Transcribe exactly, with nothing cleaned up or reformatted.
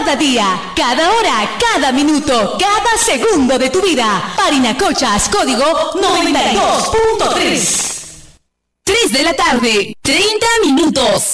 cada día, cada hora, cada minuto, cada segundo de tu vida. Parinacochas, código noventa y dos punto tres. tres de la tarde, treinta minutos.